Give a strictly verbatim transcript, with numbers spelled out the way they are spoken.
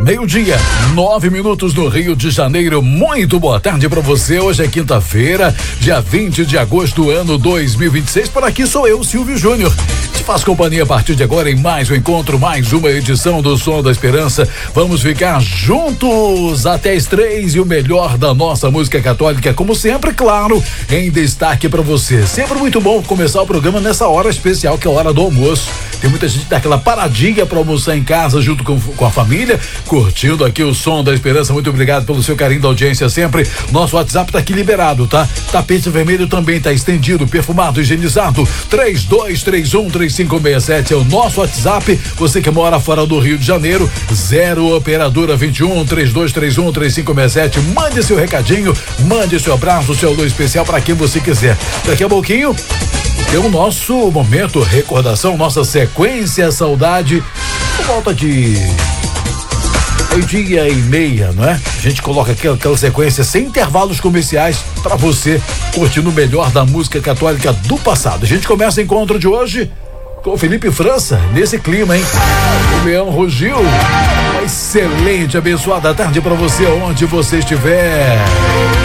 Meio-dia, nove minutos no Rio de Janeiro. Muito boa tarde pra você. Hoje é quinta-feira, dia vinte de agosto do ano dois mil e vinte e seis. Por aqui sou eu, Silvio Júnior. Te faz companhia a partir de agora em mais um encontro, mais uma edição do Som da Esperança. Vamos ficar juntos até as três e o melhor da nossa música católica, como sempre, claro, em destaque pra você. Sempre muito bom começar o programa nessa hora especial, que é a hora do almoço. Tem muita gente daquela paradinha pra almoçar em casa junto com, com a família, curtindo aqui o Som da Esperança. Muito obrigado pelo seu carinho da audiência sempre. Nosso WhatsApp tá aqui liberado, tá? Tapete vermelho também tá estendido, perfumado, higienizado. três dois três um, três cinco seis sete é o nosso WhatsApp. Você que mora fora do Rio de Janeiro, zero operadora vinte e um, três dois três um, três cinco seis sete. Mande seu recadinho, mande seu abraço, seu alô especial para quem você quiser. Daqui a pouquinho tem o nosso momento recordação, nossa sequência saudade, por volta de meio-dia e meia, não é? A gente coloca aquela, aquela sequência sem intervalos comerciais para você curtindo o melhor da música católica do passado. A gente começa o encontro de hoje com o Felipe França, nesse clima, hein? O leão rugiu. Uma excelente, abençoada tarde para você, onde você estiver.